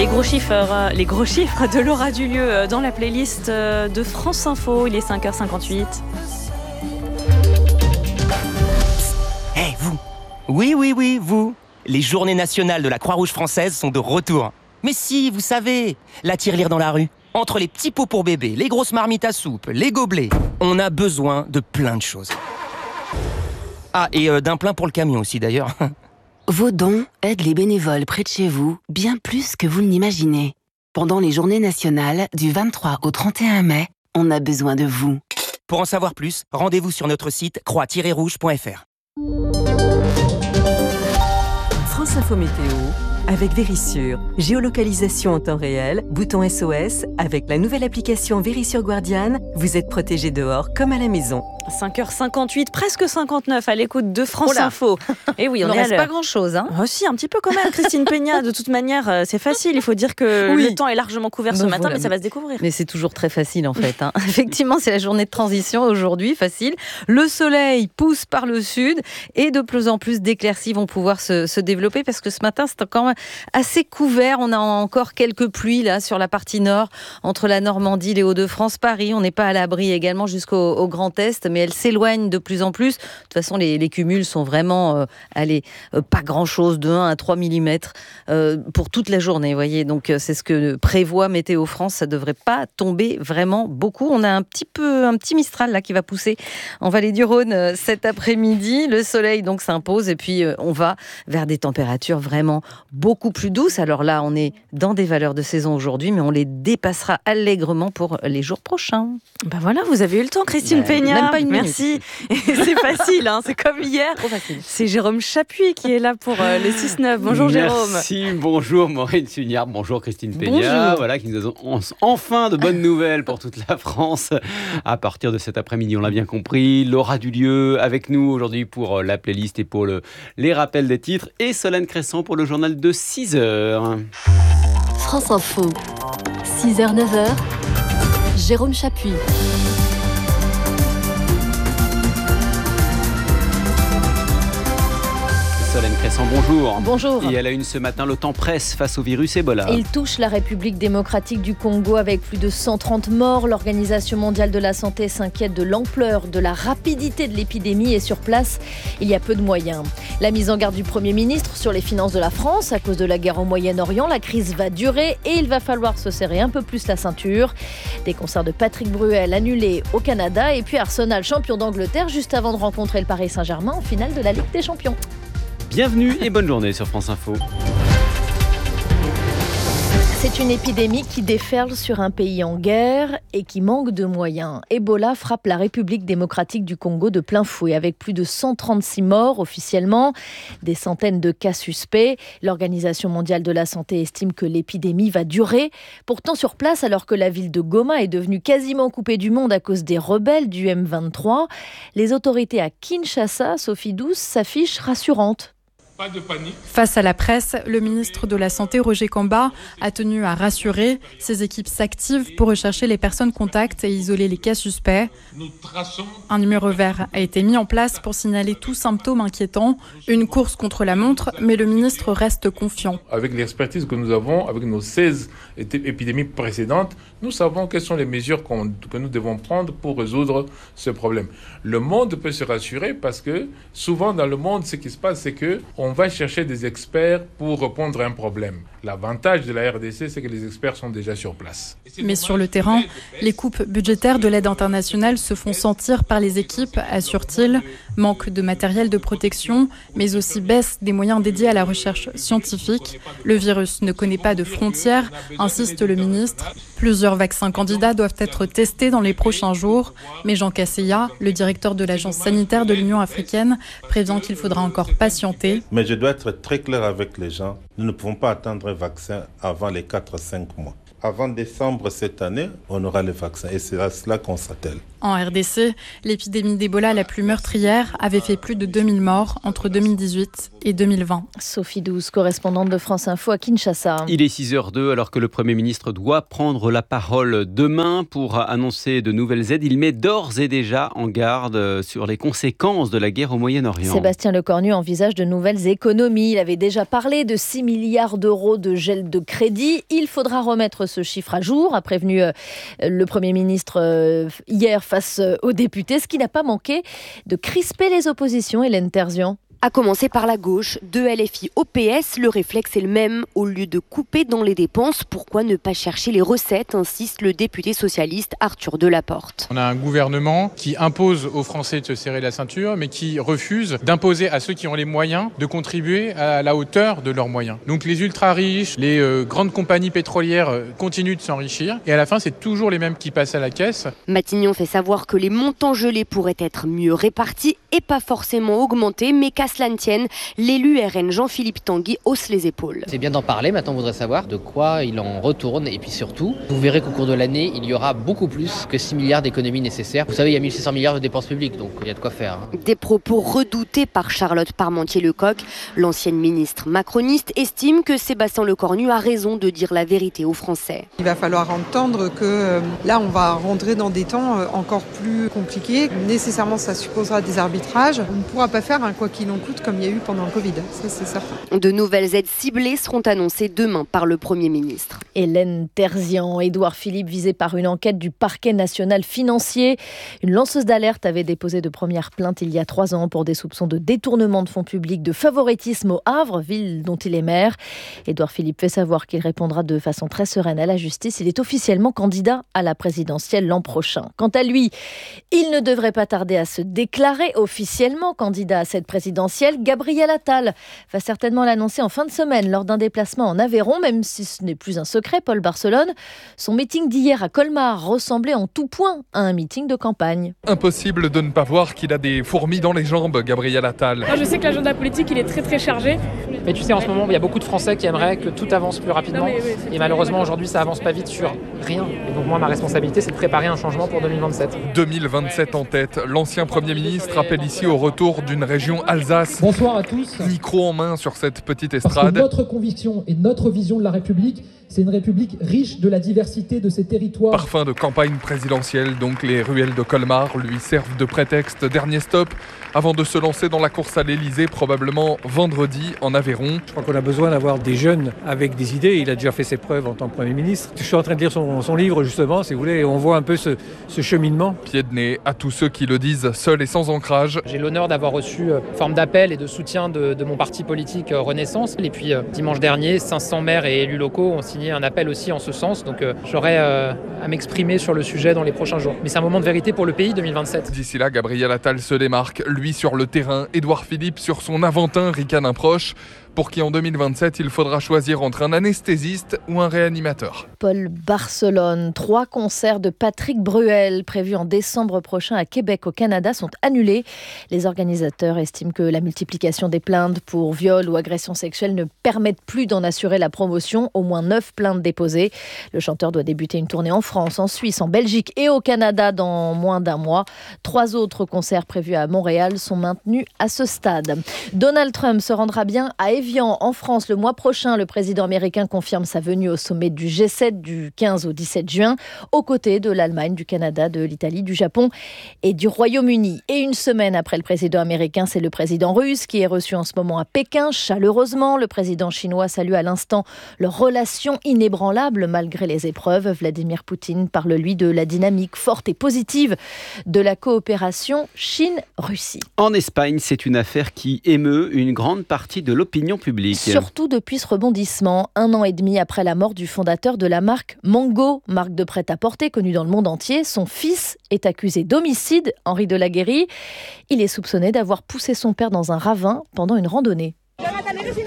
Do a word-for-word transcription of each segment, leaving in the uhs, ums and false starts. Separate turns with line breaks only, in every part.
Les gros chiffres, euh, les gros chiffres de Laura Dulieu euh, dans la playlist euh, de France Info. Il est cinq heures cinquante-huit.
Hé, hey, vous Oui, oui, oui, vous Les journées nationales de la Croix-Rouge française sont de retour. Mais si, vous savez, la tirelire dans la rue. Entre les petits pots pour bébé, les grosses marmites à soupe, les gobelets, on a besoin de plein de choses. Ah, et euh, d'un plein pour le camion aussi d'ailleurs.
Vos dons aident les bénévoles près de chez vous bien plus que vous ne l'imaginez. Pendant les journées nationales, du vingt-trois au trente et un mai, on a besoin de vous.
Pour en savoir plus, rendez-vous sur notre site croix tiret rouge point f r.
France Info Météo avec Vérissure. Géolocalisation en temps réel, bouton S O S. Avec la nouvelle application Vérissure Guardian, vous êtes protégé dehors comme à la maison.
cinq heures cinquante-huit, presque cinquante-neuf à l'écoute de France
Oula.
Info. Et oui, on
Il
est
ne
à
reste
l'heure.
pas grand-chose. Hein.
Oh, si, un petit peu quand même, Christine Peña. De toute manière, euh, c'est facile. Il faut dire que
Oui.
le temps est largement couvert ce
Ben
matin,
voilà.
mais ça va se découvrir.
Mais c'est toujours très facile en fait. Hein. Effectivement, c'est la journée de transition aujourd'hui, facile. Le soleil pousse par le sud et de plus en plus d'éclaircies vont pouvoir se, se développer parce que ce matin, c'est quand même assez couvert. On a encore quelques pluies là sur la partie nord, entre la Normandie, les Hauts-de-France, Paris. On n'est pas à l'abri également jusqu'au au Grand Est, mais elle s'éloigne de plus en plus. De toute façon, les, les cumuls sont vraiment, euh, allez, euh, pas grand-chose, de un à trois millimètres euh, pour toute la journée. Vous voyez, donc euh, c'est ce que prévoit Météo France. Ça devrait pas tomber vraiment beaucoup. On a un petit peu, un petit Mistral là qui va pousser en vallée du Rhône euh, cet après-midi. Le soleil donc s'impose et puis euh, on va vers des températures vraiment beaucoup plus douces. Alors là, on est dans des valeurs de saison aujourd'hui, mais on les dépassera allègrement pour les jours prochains.
Ben voilà, vous avez eu le temps, Christine
Ouais,
Peña.
même pas une minute.
Merci. Et c'est facile, hein, c'est comme hier.
Trop facile.
C'est Jérôme Chapuis qui est là pour euh, le six neuf. Bonjour Jérôme.
Merci, bonjour Maureen Sugnard, bonjour Christine Peña.
Bonjour.
Voilà, qui nous ont enfin de bonnes nouvelles pour toute la France. À partir de cet après-midi, on l'a bien compris, Laura Dulieu avec nous aujourd'hui pour la playlist et pour le, les rappels des titres. Et Solène Cresson pour le journal de six heures.
France Info, six heures neuf heures, Jérôme Chapuis.
Solène Cresson, bonjour.
Bonjour.
Et à la une ce matin, le temps presse face au virus Ebola.
Il touche la République démocratique du Congo avec plus de cent trente morts. L'Organisation mondiale de la santé s'inquiète de l'ampleur, de la rapidité de l'épidémie et sur place, il y a peu de moyens. La mise en garde du Premier ministre sur les finances de la France à cause de la guerre au Moyen-Orient. La crise va durer et il va falloir se serrer un peu plus la ceinture. Des concerts de Patrick Bruel annulés au Canada et puis Arsenal champion d'Angleterre juste avant de rencontrer le Paris Saint-Germain en finale de la Ligue des Champions.
Bienvenue et bonne journée sur France Info.
C'est une épidémie qui déferle sur un pays en guerre et qui manque de moyens. Ebola frappe la République démocratique du Congo de plein fouet avec plus de cent trente-six morts officiellement, des centaines de cas suspects. L'Organisation mondiale de la santé estime que l'épidémie va durer. Pourtant sur place, alors que la ville de Goma est devenue quasiment coupée du monde à cause des rebelles du M vingt-trois, les autorités à Kinshasa, Sophie Douce, s'affichent rassurantes.
Pas de panique. Face à la presse, le ministre de la Santé, Roger Kamba, a tenu à rassurer. Ses équipes s'activent pour rechercher les personnes contacts et isoler les cas suspects. Nous traçons... Un numéro vert a été mis en place pour signaler tout symptôme inquiétant. Une course contre la montre, mais le ministre reste confiant.
Avec l'expertise que nous avons, avec nos seize épidémies précédentes, nous savons quelles sont les mesures qu'on, que nous devons prendre pour résoudre ce problème. Le monde peut se rassurer parce que souvent dans le monde, ce qui se passe, c'est que on va chercher des experts pour répondre à un problème. L'avantage de la R D C, c'est que les experts sont déjà sur place.
Mais sur le terrain, les coupes budgétaires de l'aide internationale se font sentir par les équipes, assure-t-il. Manque de matériel de protection, mais aussi baisse des moyens dédiés à la recherche scientifique. Le virus ne connaît pas de frontières, insiste le ministre. Plusieurs vaccins candidats doivent être testés dans les prochains jours. Mais Jean Casseya, le directeur de l'Agence sanitaire de l'Union africaine, prévient qu'il faudra encore patienter.
Mais je dois être très clair avec les gens. Nous ne pouvons pas attendre un vaccin avant les quatre à cinq mois. Avant décembre cette année, on aura le vaccin et c'est à cela qu'on s'attelle.
En R D C, l'épidémie d'Ebola la plus meurtrière avait fait plus de deux mille morts entre deux mille dix-huit et deux mille vingt.
Sophie Douce, correspondante de France Info à Kinshasa.
Il est six heures deux alors que le Premier ministre doit prendre la parole demain pour annoncer de nouvelles aides. Il met d'ores et déjà en garde sur les conséquences de la guerre au Moyen-Orient.
Sébastien Lecornu envisage de nouvelles économies. Il avait déjà parlé de six milliards d'euros de gel de crédit. Il faudra remettre ce chiffre à jour, a prévenu le Premier ministre hier face aux députés, ce qui n'a pas manqué de crisper les oppositions. Hélène Terzian.
À commencer par la gauche, de L F I au P S, le réflexe est le même. Au lieu de couper dans les dépenses, pourquoi ne pas chercher les recettes, insiste le député socialiste Arthur Delaporte.
On a un gouvernement qui impose aux Français de se serrer la ceinture, mais qui refuse d'imposer à ceux qui ont les moyens de contribuer à la hauteur de leurs moyens. Donc les ultra-riches, les euh, grandes compagnies pétrolières euh, continuent de s'enrichir, et à la fin, c'est toujours les mêmes qui passent à la caisse.
Matignon fait savoir que les montants gelés pourraient être mieux répartis et pas forcément augmentés, mais qu'à cela ne tienne, l'élu R N Jean-Philippe Tanguy hausse les épaules.
C'est bien d'en parler, maintenant on voudrait savoir de quoi il en retourne et puis surtout, vous verrez qu'au cours de l'année, il y aura beaucoup plus que six milliards d'économies nécessaires. Vous savez, il y a mille six cents milliards de dépenses publiques, donc il y a de quoi faire. Hein.
Des propos redoutés par Charlotte Parmentier-Lecocq. L'ancienne ministre macroniste estime que Sébastien Lecornu a raison de dire la vérité aux Français.
Il va falloir entendre que euh, là, on va rentrer dans des temps euh, encore plus compliqués. Nécessairement, ça supposera des arbitrages. On ne pourra pas faire un quoi qu'il en coûte comme il y a eu pendant le Covid, ça c'est certain.
De nouvelles aides ciblées seront annoncées demain par le Premier ministre.
Hélène Terzian, Édouard Philippe visé par une enquête du parquet national financier. Une lanceuse d'alerte avait déposé de premières plaintes il y a trois ans pour des soupçons de détournement de fonds publics, de favoritisme au Havre, ville dont il est maire. Édouard Philippe fait savoir qu'il répondra de façon très sereine à la justice. Il est officiellement candidat à la présidentielle l'an prochain. Quant à lui, il ne devrait pas tarder à se déclarer officiellement candidat à cette présidentielle. Gabriel Attal va certainement l'annoncer en fin de semaine lors d'un déplacement en Aveyron, même si ce n'est plus un secret, Paul Barcelone. Son meeting d'hier à Colmar ressemblait en tout point à un meeting de campagne.
Impossible de ne pas voir qu'il a des fourmis dans les jambes, Gabriel Attal.
Moi, je sais que l'agenda politique, il est très très chargé.
Mais tu sais, en ce moment, il y a beaucoup de Français qui aimeraient que tout avance plus rapidement. Non, mais, oui, et malheureusement, aujourd'hui, ça avance pas vite sur rien. Et donc moi, ma responsabilité, c'est de préparer un changement pour deux mille vingt-sept.
deux mille vingt-sept en tête. L'ancien Premier ministre appelle ici au retour d'une région Alsace.
Bonsoir à tous.
Micro en main sur cette petite estrade.
Parce que notre conviction et notre vision de la République, c'est une République riche de la diversité de ses territoires.
Parfum de campagne présidentielle, donc les ruelles de Colmar lui servent de prétexte. Dernier stop avant de se lancer dans la course à l'Elysée, probablement vendredi en Aveyron.
Je crois qu'on a besoin d'avoir des jeunes avec des idées. Il a déjà fait ses preuves en tant que Premier ministre. Je suis en train de lire son, son livre justement, si vous voulez, et on voit un peu ce, ce cheminement.
Pied de nez à tous ceux qui le disent seuls et sans ancrage.
J'ai l'honneur d'avoir reçu euh, forme d'appel et de soutien de, de mon parti politique euh, Renaissance. Et puis euh, dimanche dernier, cinq cents maires et élus locaux ont signé un appel aussi en ce sens. Donc euh, j'aurai euh, à m'exprimer sur le sujet dans les prochains jours. Mais c'est un moment de vérité pour le pays deux mille vingt-sept.
D'ici là, Gabriel Attal se démarque. Lui sur le terrain, Édouard Philippe sur son Aventin, ricanin proche. Pour qui en deux mille vingt-sept, il faudra choisir entre un anesthésiste ou un réanimateur.
Paul Barcelone, trois concerts de Patrick Bruel prévus en décembre prochain à Québec au Canada sont annulés. Les organisateurs estiment que la multiplication des plaintes pour viol ou agression sexuelle ne permettent plus d'en assurer la promotion. Au moins neuf plaintes déposées. Le chanteur doit débuter une tournée en France, en Suisse, en Belgique et au Canada dans moins d'un mois. Trois autres concerts prévus à Montréal sont maintenus à ce stade. Donald Trump se rendra bien à Évian en France le mois prochain. Le président américain confirme sa venue au sommet du G sept du quinze au dix-sept juin, aux côtés de l'Allemagne, du Canada, de l'Italie, du Japon et du Royaume-Uni. Et une semaine après le président américain, c'est le président russe qui est reçu en ce moment à Pékin, chaleureusement. Le président chinois salue à l'instant leur relation inébranlable malgré les épreuves. Vladimir Poutine parle, lui, de la dynamique forte et positive de la coopération Chine-Russie.
En Espagne, c'est une affaire qui émeut une grande partie de l'opinion public.
Surtout depuis ce rebondissement, un an et demi après la mort du fondateur de la marque Mango, marque de prêt-à-porter connue dans le monde entier. Son fils est accusé d'homicide, Henri de la Guérie. Il est soupçonné d'avoir poussé son père dans un ravin pendant une randonnée.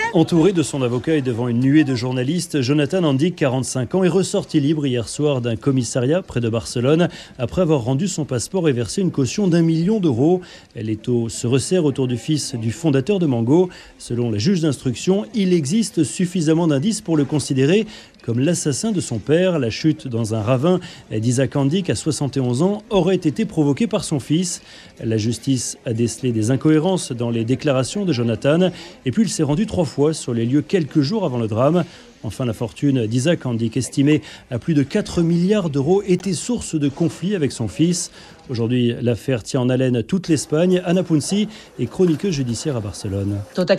Entouré de son avocat et devant une nuée de journalistes, Jonathan Andic, quarante-cinq ans, est ressorti libre hier soir d'un commissariat près de Barcelone après avoir rendu son passeport et versé une caution d'un million d'euros. L'étau se resserre autour du fils du fondateur de Mango. Selon la juge d'instruction, il existe suffisamment d'indices pour le considérer comme l'assassin de son père. La chute dans un ravin d'Isaac Andic à soixante et onze ans aurait été provoquée par son fils. La justice a décelé des incohérences dans les déclarations de Jonathan et puis il s'est rendu trois fois sur les lieux quelques jours avant le drame. Enfin, la fortune d'Isaac Andic, estimée à plus de quatre milliards d'euros, était source de conflits avec son fils. Aujourd'hui, l'affaire tient en haleine toute l'Espagne. Anna Punzi est chroniqueuse judiciaire à Barcelone.
Toute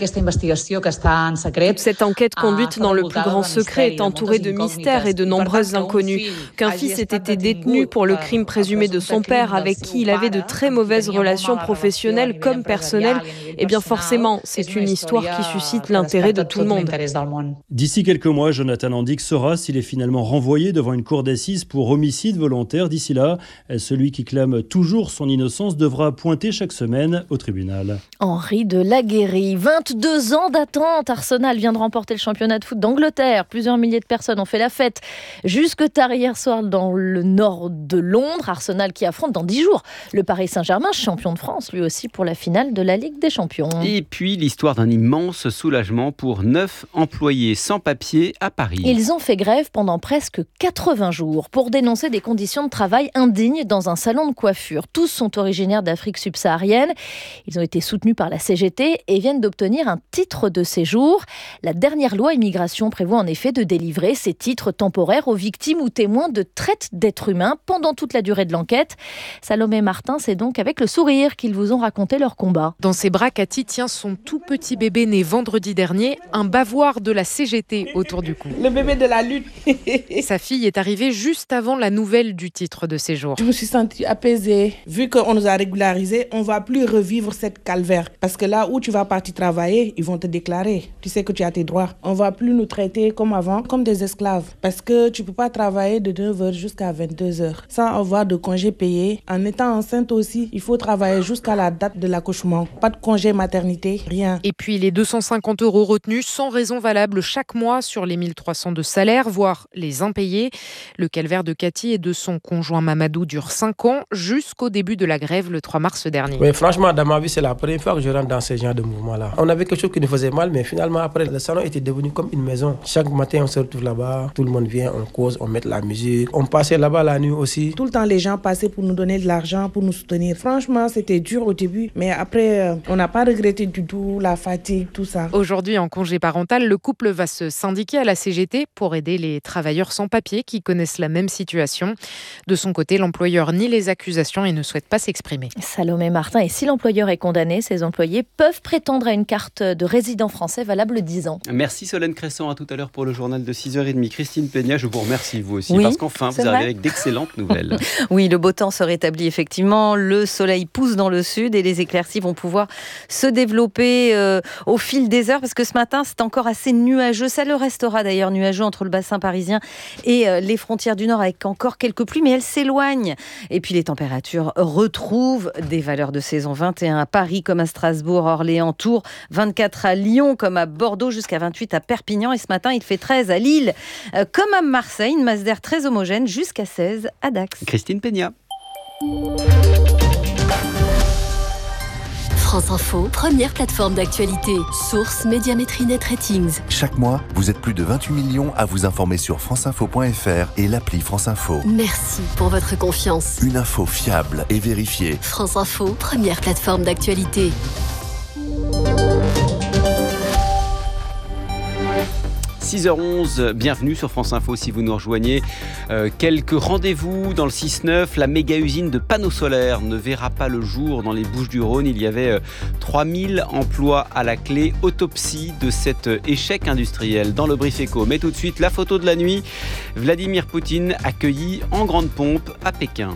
cette enquête conduite dans le plus grand secret est entourée de mystères et de nombreuses inconnues. Qu'un fils ait été détenu pour le crime présumé de son père, avec qui il avait de très mauvaises relations professionnelles comme personnelles, eh bien forcément, c'est une histoire qui suscite l'intérêt de tout le monde.
D'ici quelques mois, Jonathan Andic saura s'il est finalement renvoyé devant une cour d'assises pour homicide volontaire. D'ici là, celui qui clame toujours son innocence devra pointer chaque semaine au tribunal.
Henri de Laguérie, vingt-deux ans d'attente. Arsenal vient de remporter le championnat de foot d'Angleterre. Plusieurs milliers de personnes ont fait la fête jusque tard hier soir dans le nord de Londres. Arsenal qui affronte dans dix jours le Paris Saint-Germain, champion de France, lui aussi pour la finale de la Ligue des Champions.
Et puis l'histoire d'un immense soulagement pour neuf employés sans papier à Paris.
Ils ont fait grève pendant presque quatre-vingts jours pour dénoncer des conditions de travail indignes dans un salon de coiffure. Tous sont originaires d'Afrique subsaharienne. Ils ont été soutenus par la C G T et viennent d'obtenir un titre de séjour. La dernière loi immigration prévoit en effet de délivrer ces titres temporaires aux victimes ou témoins de traite d'êtres humains pendant toute la durée de l'enquête. Salomé Martin, c'est donc avec le sourire qu'ils vous ont raconté leur combat.
Dans ses bras, Cathy tient son tout petit bébé né vendredi dernier, un bavoir de la C G T autour du cou.
Le bébé de la lutte.
Sa fille est arrivée juste avant la nouvelle du titre de séjour.
Je me suis sentie apaisée. Vu qu'on nous a régularisés, on ne va plus revivre cette calvaire. Parce que là où tu vas partir travailler, ils vont te déclarer. Tu sais que tu as tes droits. On ne va plus nous traiter comme avant, comme des esclaves. Parce que tu ne peux pas travailler de neuf heures jusqu'à vingt-deux heures sans avoir de congé payé. En étant enceinte aussi, il faut travailler jusqu'à la date de l'accouchement. Pas de congé maternité, rien.
Et puis les deux cent cinquante euros retenus sans raison valable chaque mois sur les mille trois cents de salaire, voire les impayés. Le calvaire de Cathy et de son conjoint Mamadou dure cinq ans, jusqu'au début de la grève le trois mars dernier.
Mais franchement, dans ma vie, c'est la première fois que je rentre dans ce genre de mouvement-là. On avait quelque chose qui nous faisait mal, mais finalement, après, le salon était devenu comme une maison. Chaque matin, on se retrouve là-bas, tout le monde vient, on cause, on met la musique. On passait là-bas la nuit aussi. Tout le temps, les gens passaient pour nous donner de l'argent, pour nous soutenir. Franchement, c'était dur au début, mais après, on n'a pas regretté du tout la fatigue, tout ça.
Aujourd'hui, en congé parental, le couple va se syndiquer à la C G T pour aider les travailleurs sans papier qui connaissent la même situation. De son côté, l'employeur nie les accusations et ne souhaite pas s'exprimer.
Salomé Martin, et si l'employeur est condamné, ses employés peuvent prétendre à une carte de résident français valable dix ans.
Merci Solène Cresson, à tout à l'heure pour le journal de six heures trente. Christine Peña, je vous remercie vous aussi,
oui,
parce qu'enfin vous arrivez avec d'excellentes nouvelles.
Oui, le beau temps se rétablit effectivement, le soleil pousse dans le sud et les éclaircies vont pouvoir se développer euh, au fil des heures, parce que ce matin c'est encore assez nuageux, ça le restera d'ailleurs nuageux entre le bassin parisien et euh, les frontières du nord avec encore quelques pluies, mais elles s'éloignent. Et puis les températures retrouvent des valeurs de saison. vingt et un à Paris comme à Strasbourg, Orléans, Tours, vingt-quatre à Lyon comme à Bordeaux, jusqu'à vingt-huit à Perpignan, et ce matin il fait treize à Lille euh, comme à Marseille, une masse d'air très homogène, jusqu'à seize à Dax.
Christine Peña.
France Info, première plateforme d'actualité. Source Médiamétrie Net Ratings.
Chaque mois, vous êtes plus de vingt-huit millions à vous informer sur franceinfo point f r et l'appli France Info.
Merci pour votre confiance.
Une info fiable et vérifiée.
France Info, première plateforme d'actualité.
six heures onze, bienvenue sur France Info si vous nous rejoignez. Euh, quelques rendez-vous dans le six neuf. La méga usine de panneaux solaires ne verra pas le jour dans les Bouches-du-Rhône. Il y avait euh, trois mille emplois à la clé. Autopsie de cet euh, échec industriel dans le Brief Éco. Mais tout de suite, la photo de la nuit. Vladimir Poutine accueilli en grande pompe à Pékin.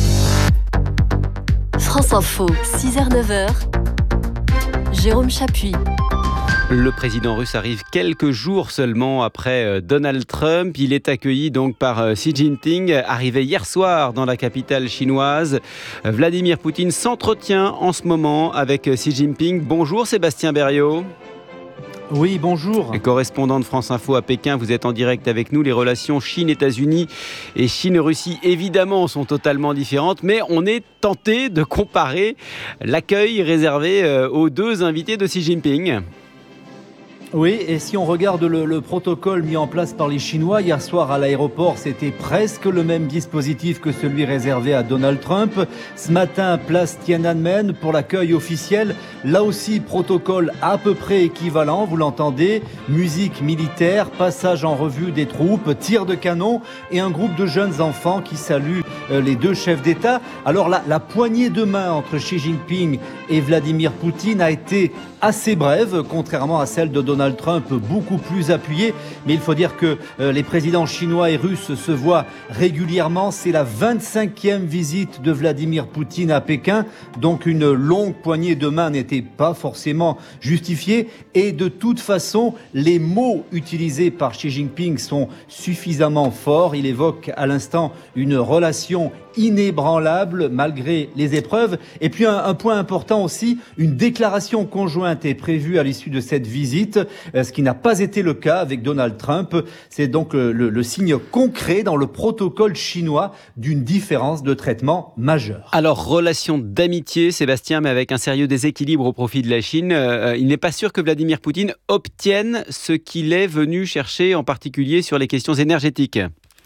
France Info, six heures neuf heures. Jérôme Chapuis.
Le président russe arrive quelques jours seulement après Donald Trump. Il est accueilli donc par Xi Jinping, arrivé hier soir dans la capitale chinoise. Vladimir Poutine s'entretient en ce moment avec Xi Jinping. Bonjour Sébastien Berriot.
Oui, bonjour.
Et correspondant de France Info à Pékin, vous êtes en direct avec nous. Les relations Chine-États-Unis et Chine-Russie, évidemment, sont totalement différentes, mais on est tenté de comparer l'accueil réservé aux deux invités de Xi Jinping.
Oui, et si on regarde le, le protocole mis en place par les Chinois hier soir à l'aéroport, c'était presque le même dispositif que celui réservé à Donald Trump. Ce matin, place Tiananmen pour l'accueil officiel. Là aussi, protocole à peu près équivalent, vous l'entendez. Musique militaire, passage en revue des troupes, tir de canon et un groupe de jeunes enfants qui saluent euh, les deux chefs d'État. Alors la, la poignée de main entre Xi Jinping et Vladimir Poutine a été assez brève, contrairement à celle de Donald Trump, beaucoup plus appuyée. Mais il faut dire que euh, les présidents chinois et russes se voient régulièrement. C'est la vingt-cinquième visite de Vladimir Poutine à Pékin. Donc une longue poignée de main n'était pas forcément justifiée. Et de toute façon, les mots utilisés par Xi Jinping sont suffisamment forts. Il évoque à l'instant une relation inébranlable malgré les épreuves. Et puis un, un point important aussi, une déclaration conjointe est prévue à l'issue de cette visite, ce qui n'a pas été le cas avec Donald Trump. C'est donc le, le, le signe concret dans le protocole chinois d'une différence de traitement majeure.
Alors, relation d'amitié, Sébastien, mais avec un sérieux déséquilibre au profit de la Chine. Euh, il n'est pas sûr que Vladimir Poutine obtienne ce qu'il est venu chercher, en particulier sur les questions énergétiques.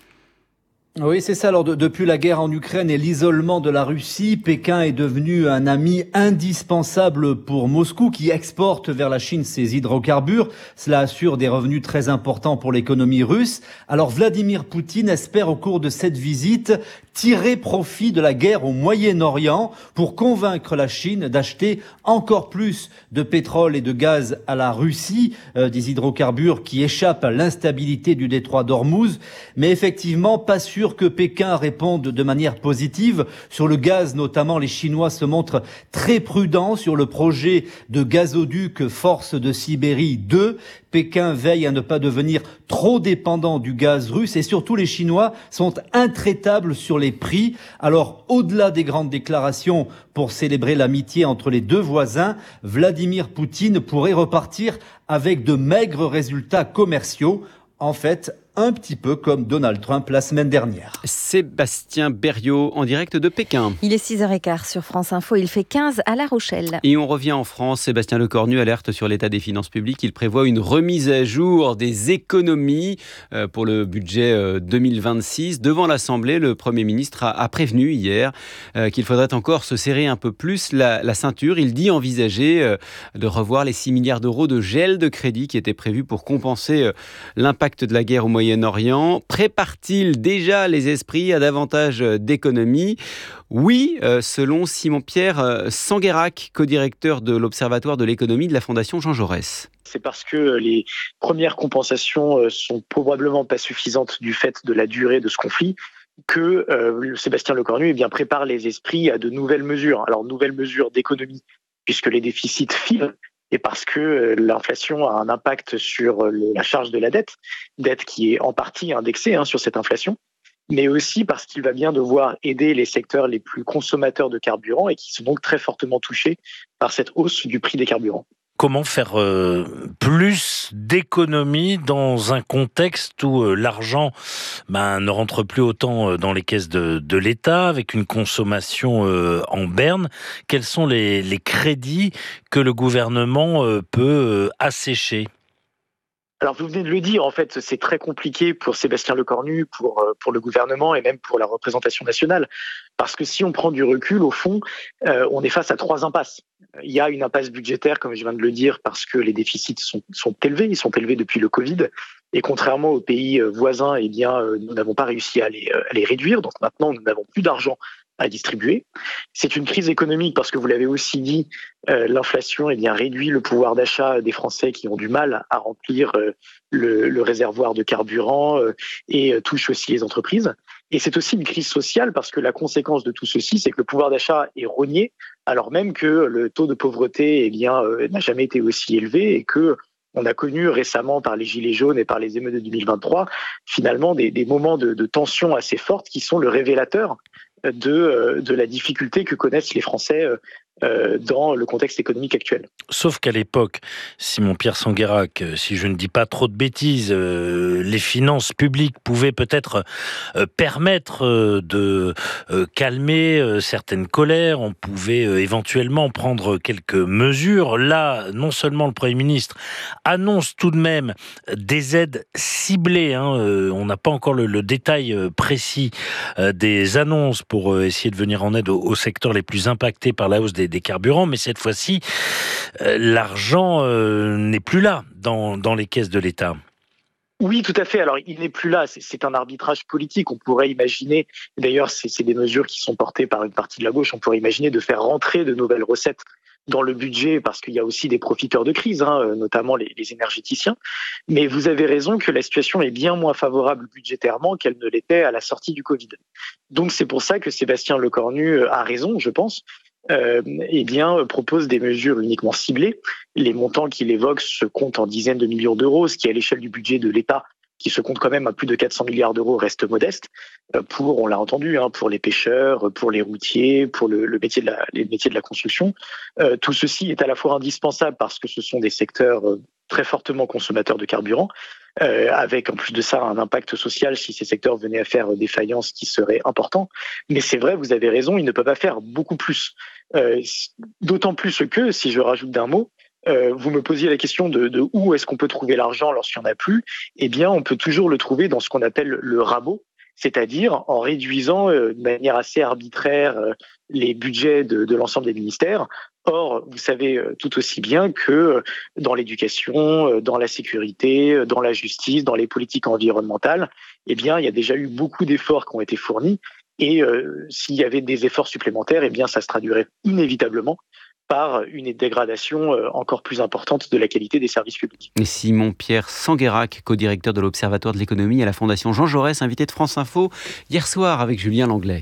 Oui, c'est ça. Alors, de, depuis la guerre en Ukraine et l'isolement de la Russie, Pékin est devenu un ami indispensable pour Moscou qui exporte vers la Chine ses hydrocarbures. Cela assure des revenus très importants pour l'économie russe. Alors, Vladimir Poutine espère au cours de cette visite tirer profit de la guerre au Moyen-Orient pour convaincre la Chine d'acheter encore plus de pétrole et de gaz à la Russie, euh, des hydrocarbures qui échappent à l'instabilité du détroit d'Ormuz. Mais effectivement, pas sûr que Pékin réponde de manière positive. Sur le gaz, notamment, les Chinois se montrent très prudents sur le projet de gazoduc Force de Sibérie deux. Pékin veille à ne pas devenir trop dépendant du gaz russe et surtout les Chinois sont intraitables sur les prix. Alors, au-delà des grandes déclarations pour célébrer l'amitié entre les deux voisins, Vladimir Poutine pourrait repartir avec de maigres résultats commerciaux. En fait, un petit peu comme Donald Trump la semaine dernière.
Sébastien Berriot en direct de Pékin.
Il est six heures quinze sur France Info, il fait quinze à La Rochelle.
Et on revient en France. Sébastien Lecornu alerte sur l'état des finances publiques. Il prévoit une remise à jour des économies pour le budget deux mille vingt-six. Devant l'Assemblée, le Premier ministre a, a prévenu hier qu'il faudrait encore se serrer un peu plus la, la ceinture. Il dit envisager de revoir les six milliards d'euros de gel de crédit qui étaient prévus pour compenser l'impact de la guerre au Moyen-Orient. Prépare-t-il déjà les esprits à davantage d'économies ? Oui, euh, selon Simon-Pierre Sanguérac, co-directeur de l'Observatoire de l'économie de la Fondation Jean Jaurès.
C'est parce que les premières compensations sont probablement pas suffisantes du fait de la durée de ce conflit que euh, Sébastien Lecornu eh bien, prépare les esprits à de nouvelles mesures. Alors, nouvelles mesures d'économie, puisque les déficits filent, et parce que l'inflation a un impact sur la charge de la dette, dette qui est en partie indexée hein, sur cette inflation, mais aussi parce qu'il va bien devoir aider les secteurs les plus consommateurs de carburant et qui sont donc très fortement touchés par cette hausse du prix des carburants.
Comment faire euh, plus d'économies dans un contexte où euh, l'argent ben, ne rentre plus autant dans les caisses de, de l'État, avec une consommation euh, en berne ? Quels sont les, les crédits que le gouvernement euh, peut euh, assécher ?
Alors vous venez de le dire, en fait, c'est très compliqué pour Sébastien Lecornu, pour, pour le gouvernement et même pour la représentation nationale. Parce que si on prend du recul, au fond, euh, on est face à trois impasses. Il y a une impasse budgétaire, comme je viens de le dire, parce que les déficits sont, sont élevés, ils sont élevés depuis le Covid. Et contrairement aux pays voisins, eh bien, nous n'avons pas réussi à les, à les réduire. Donc maintenant, nous n'avons plus d'argent à distribuer. C'est une crise économique parce que vous l'avez aussi dit, euh, l'inflation eh bien, réduit le pouvoir d'achat des Français qui ont du mal à remplir euh, le, le réservoir de carburant euh, et euh, touche aussi les entreprises. Et c'est aussi une crise sociale parce que la conséquence de tout ceci, c'est que le pouvoir d'achat est rogné alors même que le taux de pauvreté eh bien, euh, n'a jamais été aussi élevé et que on a connu récemment par les Gilets jaunes et par les émeutes de deux mille vingt-trois, finalement des, des moments de, de tension assez fortes qui sont le révélateur de, de la difficulté que connaissent les Français Euh, dans le contexte économique actuel.
Sauf qu'à l'époque, Simon-Pierre Sanguérac, si je ne dis pas trop de bêtises, euh, les finances publiques pouvaient peut-être euh, permettre euh, de euh, calmer euh, certaines colères, on pouvait euh, éventuellement prendre quelques mesures. Là, non seulement le Premier ministre annonce tout de même des aides ciblées, hein, euh, on n'a pas encore le, le détail euh, précis euh, des annonces pour euh, essayer de venir en aide aux, aux secteurs les plus impactés par la hausse des des carburants, mais cette fois-ci, euh, l'argent euh, n'est plus là dans, dans les caisses de l'État.
Oui, tout à fait. Alors, il n'est plus là. C'est, c'est un arbitrage politique. On pourrait imaginer, d'ailleurs, c'est, c'est des mesures qui sont portées par une partie de la gauche, on pourrait imaginer de faire rentrer de nouvelles recettes dans le budget, parce qu'il y a aussi des profiteurs de crise, hein, notamment les, les énergéticiens. Mais vous avez raison que la situation est bien moins favorable budgétairement qu'elle ne l'était à la sortie du Covid. Donc, c'est pour ça que Sébastien Lecornu a raison, je pense, Euh, eh bien, propose des mesures uniquement ciblées. Les montants qu'il évoque se comptent en dizaines de millions d'euros, ce qui, à l'échelle du budget de l'État, qui se compte quand même à plus de quatre cents milliards d'euros, reste modeste. Pour, on l'a entendu, hein, pour les pêcheurs, pour les routiers, pour le, le métier de la, les métiers de la construction. Euh, tout ceci est à la fois indispensable parce que ce sont des secteurs très fortement consommateurs de carburant, euh, avec en plus de ça un impact social si ces secteurs venaient à faire défaillance qui serait important. Mais c'est vrai, vous avez raison, ils ne peuvent pas faire beaucoup plus. Euh, d'autant plus que, si je rajoute d'un mot, euh, vous me posiez la question de, de où est-ce qu'on peut trouver l'argent lorsqu'il n'y en a plus. Eh bien, on peut toujours le trouver dans ce qu'on appelle le rabot, c'est-à-dire en réduisant euh, de manière assez arbitraire euh, les budgets de, de l'ensemble des ministères. Or, vous savez euh, tout aussi bien que euh, dans l'éducation, euh, dans la sécurité, euh, dans la justice, dans les politiques environnementales, eh bien, il y a déjà eu beaucoup d'efforts qui ont été fournis. Et euh, s'il y avait des efforts supplémentaires, eh bien, ça se traduirait inévitablement par une dégradation encore plus importante de la qualité des services publics.
Et Simon-Pierre Sanguérac, co-directeur de l'Observatoire de l'économie à la Fondation Jean Jaurès, invité de France Info hier soir avec Julien Langlais.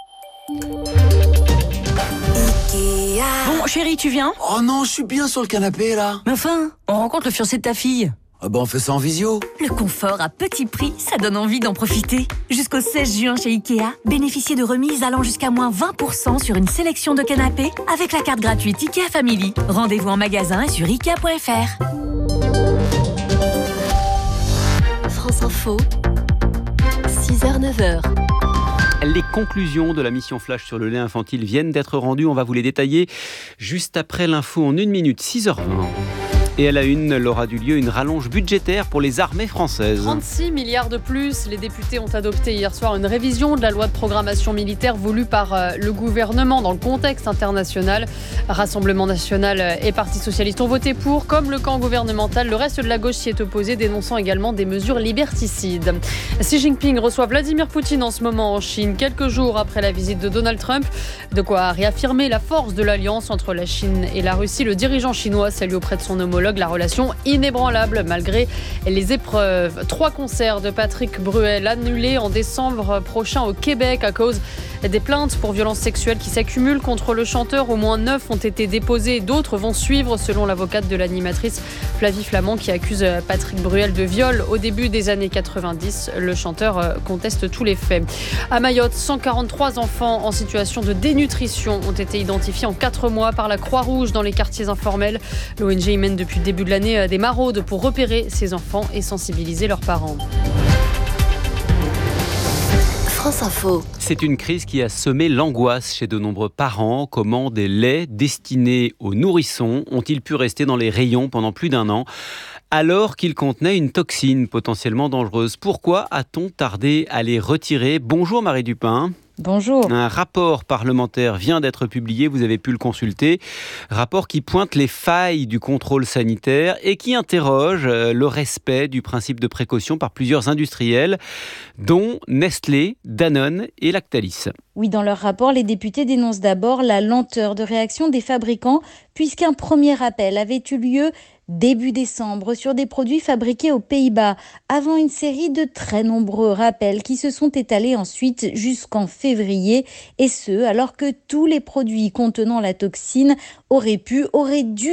Bon, chérie, tu viens ?
Oh non, je suis bien sur le canapé, là.
Mais enfin, on rencontre le fiancé de ta fille.
Ah bah on fait ça en visio.
Le confort à petit prix, ça donne envie d'en profiter. Jusqu'au seize juin chez Ikea, bénéficiez de remises allant jusqu'à moins vingt pour cent sur une sélection de canapés avec la carte gratuite Ikea Family. Rendez-vous en magasin et sur ikea point f r.
France Info, six heures neuf heures.
Les conclusions de la mission Flash sur le lait infantile viennent d'être rendues. On va vous les détailler juste après l'info en une minute, six heures vingt. Et à la une, Laura Dulieu, une rallonge budgétaire pour les armées françaises.
trente-six milliards de plus. Les députés ont adopté hier soir une révision de la loi de programmation militaire voulue par le gouvernement dans le contexte international. Rassemblement national et Parti socialiste ont voté pour, comme le camp gouvernemental. Le reste de la gauche s'y est opposé, dénonçant également des mesures liberticides. Xi Jinping reçoit Vladimir Poutine en ce moment en Chine, quelques jours après la visite de Donald Trump. De quoi réaffirmer la force de l'alliance entre la Chine et la Russie. Le dirigeant chinois salue auprès de son homologue la relation inébranlable malgré les épreuves. Trois concerts de Patrick Bruel annulés en décembre prochain au Québec à cause des plaintes pour violences sexuelles qui s'accumulent contre le chanteur. Au moins neuf ont été déposées, d'autres vont suivre selon l'avocate de l'animatrice Flavie Flamand qui accuse Patrick Bruel de viol au début des années quatre-vingt-dix. Le chanteur conteste tous les faits. À Mayotte, cent quarante-trois enfants en situation de dénutrition ont été identifiés en quatre mois par la Croix-Rouge dans les quartiers informels. L'O N G y mène depuis le début de l'année des maraudes pour repérer ces enfants et sensibiliser leurs parents.
France Info.
C'est une crise qui a semé l'angoisse chez de nombreux parents. Comment des laits destinés aux nourrissons ont-ils pu rester dans les rayons pendant plus d'un an alors qu'ils contenaient une toxine potentiellement dangereuse? Pourquoi a-t-on tardé à les retirer? Bonjour Marie Dupin.
Bonjour.
Un rapport parlementaire vient d'être publié, vous avez pu le consulter. Rapport qui pointe les failles du contrôle sanitaire et qui interroge le respect du principe de précaution par plusieurs industriels, dont Nestlé, Danone et Lactalis.
Oui, dans leur rapport, les députés dénoncent d'abord la lenteur de réaction des fabricants, puisqu'un premier appel avait eu lieu début décembre sur des produits fabriqués aux Pays-Bas, avant une série de très nombreux rappels qui se sont étalés ensuite jusqu'en février, et ce, alors que tous les produits contenant la toxine auraient pu, auraient dû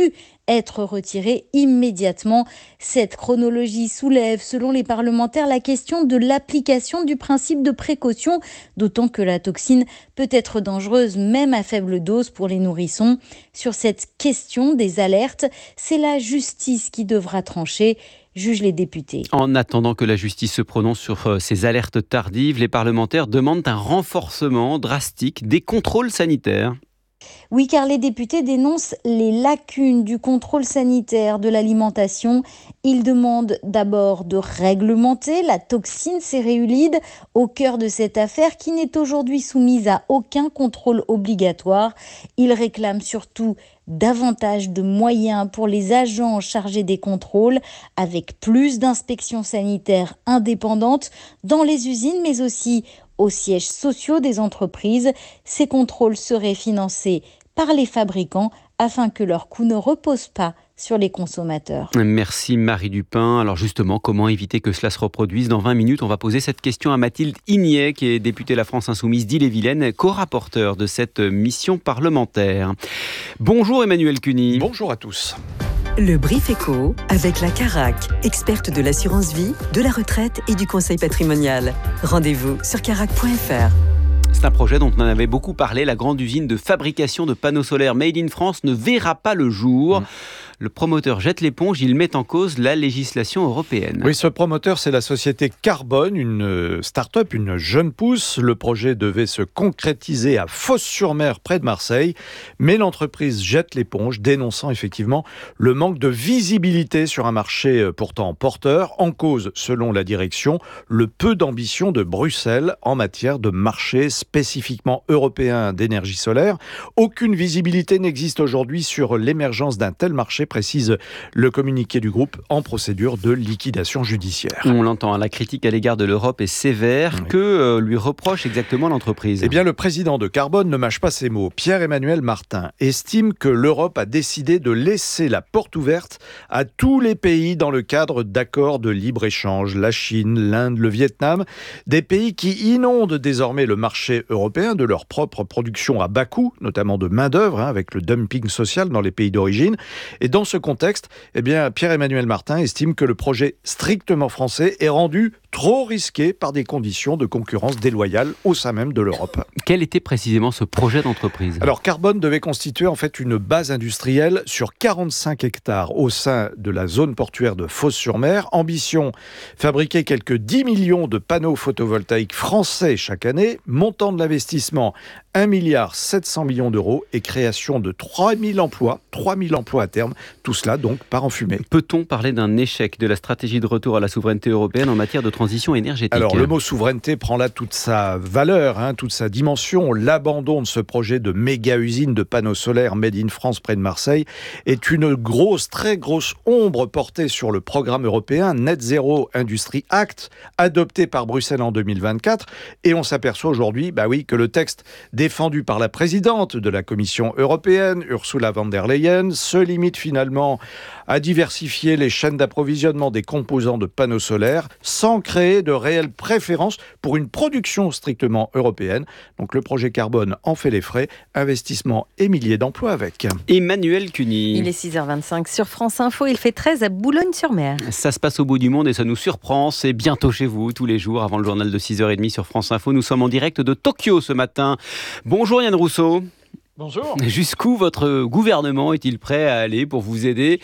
être retiré immédiatement. Cette chronologie soulève, selon les parlementaires, la question de l'application du principe de précaution, d'autant que la toxine peut être dangereuse même à faible dose pour les nourrissons. Sur cette question des alertes, c'est la justice qui devra trancher, jugent les députés.
En attendant que la justice se prononce sur ces alertes tardives, les parlementaires demandent un renforcement drastique des contrôles sanitaires.
Oui, car les députés dénoncent les lacunes du contrôle sanitaire de l'alimentation. Ils demandent d'abord de réglementer la toxine céréulide au cœur de cette affaire qui n'est aujourd'hui soumise à aucun contrôle obligatoire. Ils réclament surtout davantage de moyens pour les agents chargés des contrôles, avec plus d'inspections sanitaires indépendantes dans les usines, mais aussi aux sièges sociaux des entreprises. Ces contrôles seraient financés par les fabricants afin que leur coût ne repose pas sur les consommateurs.
Merci Marie Dupin. Alors justement, comment éviter que cela se reproduise ? Dans vingt minutes, on va poser cette question à Mathilde Ignet, qui est députée La France Insoumise d'Ille-et-Vilaine, co-rapporteure de cette mission parlementaire. Bonjour Emmanuel Cuny.
Bonjour à tous.
Le Brief Éco avec la Carac, experte de l'assurance vie, de la retraite et du conseil patrimonial. Rendez-vous sur carac point f r.
C'est un projet dont on en avait beaucoup parlé. La grande usine de fabrication de panneaux solaires Made in France ne verra pas le jour. Mmh. Le promoteur jette l'éponge, il met en cause la législation européenne.
Oui, ce promoteur, c'est la société Carbone, une start-up, une jeune pousse. Le projet devait se concrétiser à Fos-sur-Mer, près de Marseille. Mais l'entreprise jette l'éponge, dénonçant effectivement le manque de visibilité sur un marché pourtant porteur. En cause, selon la direction, le peu d'ambition de Bruxelles en matière de marché spécifiquement européen d'énergie solaire. Aucune visibilité n'existe aujourd'hui sur l'émergence d'un tel marché, précise le communiqué du groupe en procédure de liquidation judiciaire.
On l'entend, la critique à l'égard de l'Europe est sévère. Oui. Que euh, lui reproche exactement l'entreprise ?
Eh bien, le président de Carbone ne mâche pas ses mots. Pierre-Emmanuel Martin estime que l'Europe a décidé de laisser la porte ouverte à tous les pays dans le cadre d'accords de libre-échange. La Chine, l'Inde, le Vietnam, des pays qui inondent désormais le marché européen de leur propre production à bas coût, notamment de main-d'œuvre, hein, avec le dumping social dans les pays d'origine. Et dans ce contexte, eh bien, Pierre-Emmanuel Martin estime que le projet strictement français est rendu trop risqué par des conditions de concurrence déloyale au sein même de l'Europe.
Quel était précisément ce projet d'entreprise ?
Alors, Carbone devait constituer en fait une base industrielle sur quarante-cinq hectares au sein de la zone portuaire de Fos-sur-Mer. Ambition, fabriquer quelques dix millions de panneaux photovoltaïques français chaque année. Montant de l'investissement, un milliard sept cents millions d'euros et création de trois mille emplois, trois mille emplois à terme. Tout cela donc part en fumée.
Peut-on parler d'un échec de la stratégie de retour à la souveraineté européenne en matière de transition énergétique ?
Alors le mot souveraineté prend là toute sa valeur, hein, toute sa dimension. L'abandon de ce projet de méga-usine de panneaux solaires Made in France près de Marseille est une grosse, très grosse ombre portée sur le programme européen Net Zero Industry Act, adopté par Bruxelles en deux mille vingt-quatre. Et on s'aperçoit aujourd'hui bah oui, que le texte défendu par la présidente de la Commission européenne, Ursula von der Leyen, se limite finalement à diversifier les chaînes d'approvisionnement des composants de panneaux solaires sans créer de réelles préférences pour une production strictement européenne. Donc le projet Carbone en fait les frais, investissement et milliers d'emplois avec.
Emmanuel Cuny.
Il est six heures vingt-cinq sur France Info, il fait treize à Boulogne-sur-Mer.
Ça se passe au bout du monde et ça nous surprend, c'est bientôt chez vous, tous les jours avant le journal de six heures trente sur France Info. Nous sommes en direct de Tokyo ce matin. Bonjour Yann Rousseau.
Bonjour.
Jusqu'où votre gouvernement est-il prêt à aller pour vous aider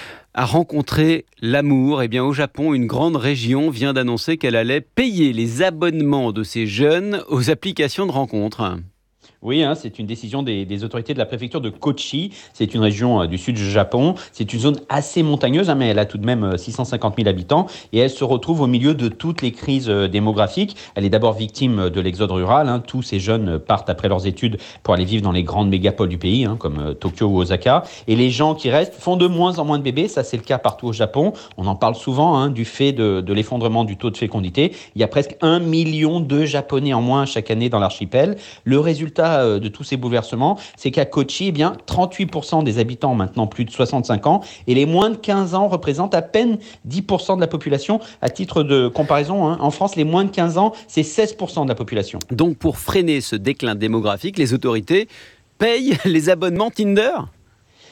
à rencontrer l'amour ? Eh bien, au Japon, une grande région vient d'annoncer qu'elle allait payer les abonnements de ces jeunes aux applications de rencontres.
Oui, hein, c'est une décision des, des autorités de la préfecture de Kochi. C'est une région euh, du sud du Japon. C'est une zone assez montagneuse, hein, mais elle a tout de même euh, six cent cinquante mille habitants. Et elle se retrouve au milieu de toutes les crises euh, démographiques. Elle est d'abord victime de l'exode rural. Hein. Tous ces jeunes partent après leurs études pour aller vivre dans les grandes mégapoles du pays, hein, comme euh, Tokyo ou Osaka. Et les gens qui restent font de moins en moins de bébés. Ça, c'est le cas partout au Japon. On en parle souvent hein, du fait de, de l'effondrement du taux de fécondité. Il y a presque un million de Japonais en moins chaque année dans l'archipel. Le résultat de tous ces bouleversements, c'est qu'à Kochi, eh bien, trente-huit pour cent des habitants ont maintenant plus de soixante-cinq ans et les moins de quinze ans représentent à peine dix pour cent de la population. À titre de comparaison, hein, en France, les moins de quinze ans, c'est seize pour cent de la population.
Donc, pour freiner ce déclin démographique, les autorités payent les abonnements Tinder ?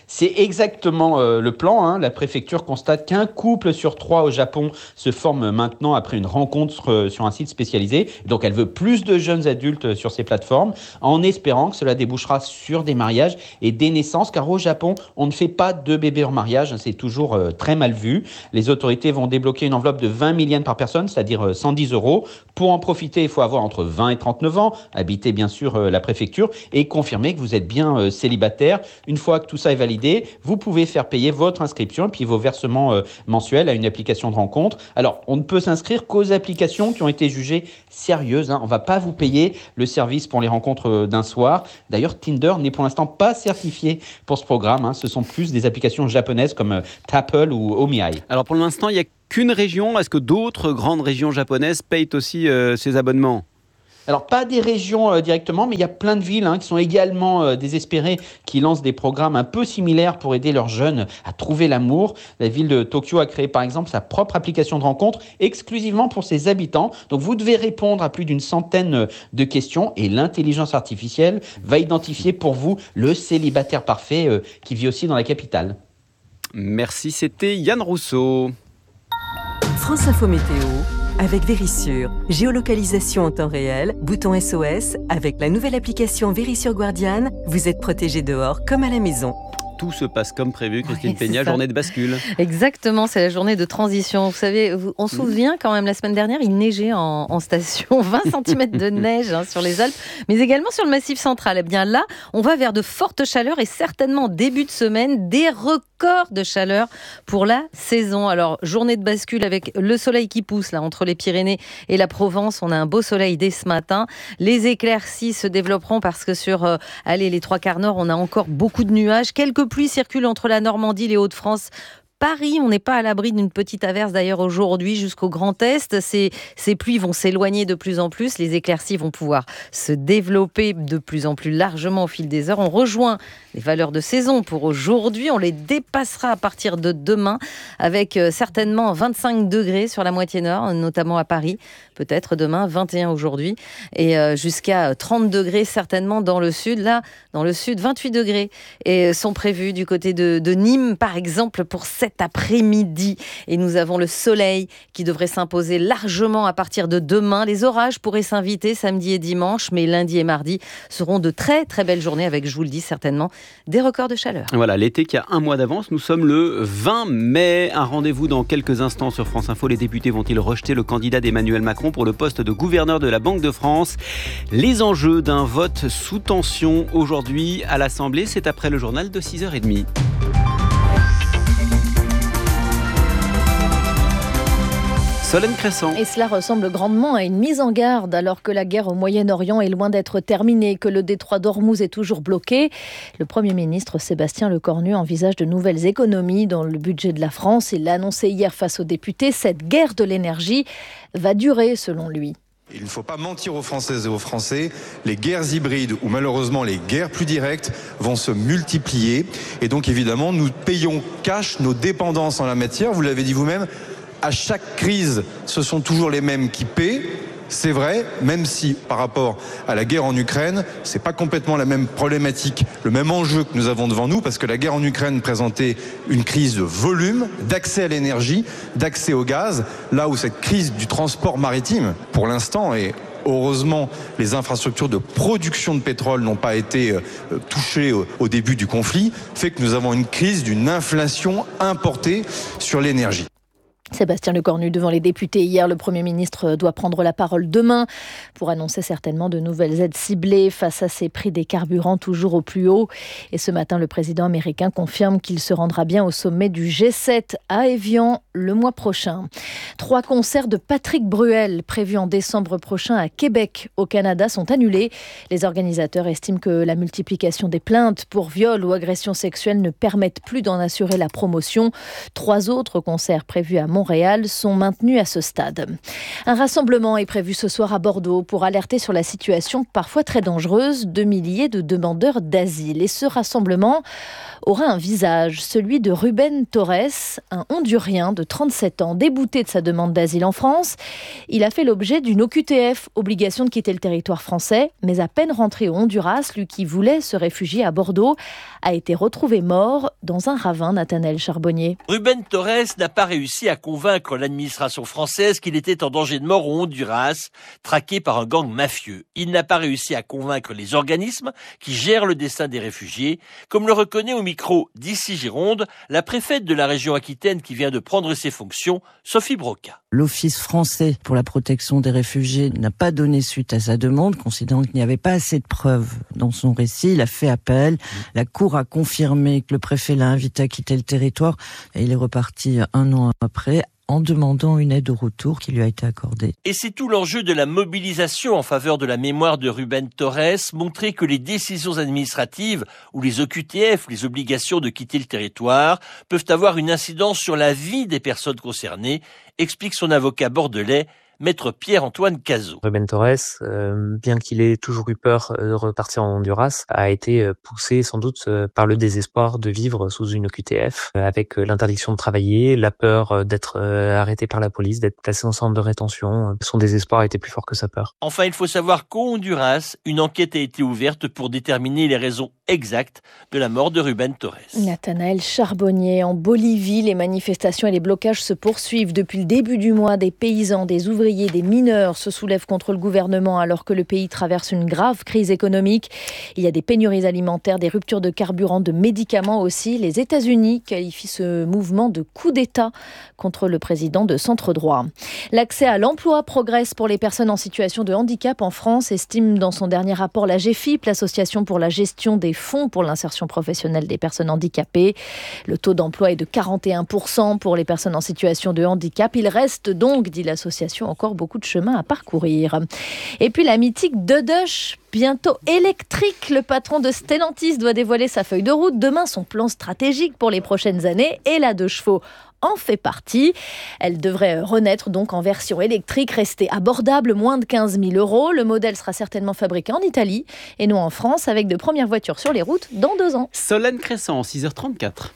C'est exactement euh, le plan. Hein. La préfecture constate qu'un couple sur trois au Japon se forme maintenant après une rencontre euh, sur un site spécialisé. Donc elle veut plus de jeunes adultes sur ces plateformes, en espérant que cela débouchera sur des mariages et des naissances, car au Japon, on ne fait pas de bébés en mariage. C'est toujours euh, très mal vu. Les autorités vont débloquer une enveloppe de vingt mille yens par personne, c'est-à-dire euh, cent dix euros. Pour en profiter, il faut avoir entre vingt et trente-neuf ans, habiter bien sûr euh, la préfecture et confirmer que vous êtes bien euh, célibataire. Une fois que tout ça est validé, vous pouvez faire payer votre inscription puis vos versements euh, mensuels à une application de rencontre. Alors, on ne peut s'inscrire qu'aux applications qui ont été jugées sérieuses. Hein. On ne va pas vous payer le service pour les rencontres euh, d'un soir. D'ailleurs, Tinder n'est pour l'instant pas certifié pour ce programme. Hein. Ce sont plus des applications japonaises comme euh, Tapple ou Omiai.
Alors, pour l'instant, il n'y a qu'une région. Est-ce que d'autres grandes régions japonaises payent aussi euh, ces abonnements ?
Alors, pas des régions euh, directement, mais il y a plein de villes hein, qui sont également euh, désespérées, qui lancent des programmes un peu similaires pour aider leurs jeunes à trouver l'amour. La ville de Tokyo a créé, par exemple, sa propre application de rencontre exclusivement pour ses habitants. Donc, vous devez répondre à plus d'une centaine de questions et l'intelligence artificielle va identifier pour vous le célibataire parfait euh, qui vit aussi dans la capitale.
Merci, c'était Yann Rousseau.
France Info Météo avec Vérissure. Géolocalisation en temps réel, bouton S O S. Avec la nouvelle application Vérissure Guardian, vous êtes protégé dehors comme à la maison.
Tout se passe comme prévu. Christine
Oui,
Peña, journée de bascule. Exactement,
c'est la journée de transition. Vous savez, on se souvient quand même, la semaine dernière, il neigeait en, en station, vingt centimètres de neige hein, sur les Alpes, mais également sur le Massif central. Et bien là, on va vers de fortes chaleurs et certainement début de semaine, des records de chaleur pour la saison. Alors, journée de bascule avec le soleil qui pousse là entre les Pyrénées et la Provence. On a un beau soleil dès ce matin. Les éclaircies se développeront parce que sur euh, allez, les trois quarts nord, on a encore beaucoup de nuages. Quelques pluie circule entre la Normandie et les Hauts-de-France. Paris, on n'est pas à l'abri d'une petite averse d'ailleurs aujourd'hui jusqu'au Grand Est. Ces, ces pluies vont s'éloigner de plus en plus. Les éclaircies vont pouvoir se développer de plus en plus largement au fil des heures. On rejoint les valeurs de saison pour aujourd'hui. On les dépassera à partir de demain avec certainement vingt-cinq degrés sur la moitié nord, notamment à Paris. Peut-être demain, vingt et un aujourd'hui. Et jusqu'à trente degrés certainement dans le sud. Là, dans le sud, vingt-huit degrés et sont prévus du côté de, de Nîmes, par exemple, pour cette cet après-midi. Et nous avons le soleil qui devrait s'imposer largement à partir de demain. Les orages pourraient s'inviter samedi et dimanche, mais lundi et mardi seront de très très belles journées avec, je vous le dis certainement, des records de chaleur.
Voilà, l'été qui a un mois d'avance. Nous sommes le vingt mai. Un rendez-vous dans quelques instants sur France Info. Les députés vont-ils rejeter le candidat d'Emmanuel Macron pour le poste de gouverneur de la Banque de France ? Les enjeux d'un vote sous tension aujourd'hui à l'Assemblée, c'est après le journal de six heures trente. Solène Crescent.
Et cela ressemble grandement à une mise en garde alors que la guerre au Moyen-Orient est loin d'être terminée, que le détroit d'Ormuz est toujours bloqué. Le Premier ministre Sébastien Lecornu envisage de nouvelles économies dans le budget de la France. Il l'a annoncé hier face aux députés. Cette guerre de l'énergie va durer selon lui.
Il ne faut pas mentir aux Françaises et aux Français. Les guerres hybrides ou malheureusement les guerres plus directes vont se multiplier. Et donc évidemment, nous payons cash nos dépendances en la matière. Vous l'avez dit vous-même. À chaque crise, ce sont toujours les mêmes qui paient. C'est vrai, même si par rapport à la guerre en Ukraine, c'est pas complètement la même problématique, le même enjeu que nous avons devant nous, parce que la guerre en Ukraine présentait une crise de volume, d'accès à l'énergie, d'accès au gaz, là où cette crise du transport maritime, pour l'instant, est heureusement, les infrastructures de production de pétrole n'ont pas été euh, touchées au, au début du conflit, fait que nous avons une crise d'une inflation importée sur l'énergie.
Sébastien Lecornu devant les députés hier. Le Premier ministre doit prendre la parole demain pour annoncer certainement de nouvelles aides ciblées face à ces prix des carburants toujours au plus haut. Et ce matin, le président américain confirme qu'il se rendra bien au sommet du G sept à Évian le mois prochain. Trois concerts de Patrick Bruel prévus en décembre prochain à Québec, au Canada, sont annulés. Les organisateurs estiment que la multiplication des plaintes pour viol ou agression sexuelle ne permettent plus d'en assurer la promotion. Trois autres concerts prévus à Montréal sont maintenus à ce stade. Un rassemblement est prévu ce soir à Bordeaux pour alerter sur la situation parfois très dangereuse de milliers de demandeurs d'asile. Et ce rassemblement aura un visage, celui de Rubén Torres, un Hondurien de trente-sept ans, débouté de sa demande d'asile en France. Il a fait l'objet d'une O Q T F, obligation de quitter le territoire français, mais à peine rentré au Honduras, lui qui voulait se réfugier à Bordeaux, a été retrouvé mort dans un ravin. Nathanaël Charbonnier.
Rubén Torres n'a pas réussi à convaincre l'administration française qu'il était en danger de mort au Honduras, traqué par un gang mafieux. Il n'a pas réussi à convaincre les organismes qui gèrent le destin des réfugiés, comme le reconnaît au micro d'Ici Gironde la préfète de la région Aquitaine qui vient de prendre ses fonctions, Sophie Broca.
L'Office français pour la protection des réfugiés n'a pas donné suite à sa demande, considérant qu'il n'y avait pas assez de preuves dans son récit. Il a fait appel. La Cour a confirmé que le préfet l'a invité à quitter le territoire et il est reparti un an après en demandant une aide au retour qui lui a été accordée.
Et c'est tout l'enjeu de la mobilisation en faveur de la mémoire de Rubén Torres, montrer que les décisions administratives ou les O Q T F, les obligations de quitter le territoire, peuvent avoir une incidence sur la vie des personnes concernées, explique son avocat bordelais, Maître Pierre-Antoine Cazot.
Rubén Torres, euh, bien qu'il ait toujours eu peur de repartir en Honduras, a été poussé sans doute par le désespoir de vivre sous une O Q T F, avec l'interdiction de travailler, la peur d'être arrêté par la police, d'être placé en centre de rétention. Son désespoir était plus fort que sa peur.
Enfin, il faut savoir qu'au Honduras, une enquête a été ouverte pour déterminer les raisons exactes de la mort de Rubén Torres.
Nathanaël Charbonnier. En Bolivie, les manifestations et les blocages se poursuivent. Depuis le début du mois, des paysans, des ouvriers, des mineurs se soulèvent contre le gouvernement alors que le pays traverse une grave crise économique. Il y a des pénuries alimentaires, des ruptures de carburant, de médicaments aussi. Les États-Unis qualifient ce mouvement de coup d'État contre le président de centre-droit. L'accès à l'emploi progresse pour les personnes en situation de handicap en France, estime dans son dernier rapport la G F I P, l'association pour la gestion des fonds pour l'insertion professionnelle des personnes handicapées. Le taux d'emploi est de quarante et un pour cent pour les personnes en situation de handicap. Il reste donc, dit l'association, encore beaucoup de chemin à parcourir. Et puis la mythique Dedush, bientôt électrique. Le patron de Stellantis doit dévoiler sa feuille de route demain, son plan stratégique pour les prochaines années, et la deux chevaux en fait partie. Elle devrait renaître donc en version électrique, rester abordable, moins de quinze mille euros. Le modèle sera certainement fabriqué en Italie et non en France, avec de premières voitures sur les routes dans deux ans.
Solène Crescent, six heures trente-quatre.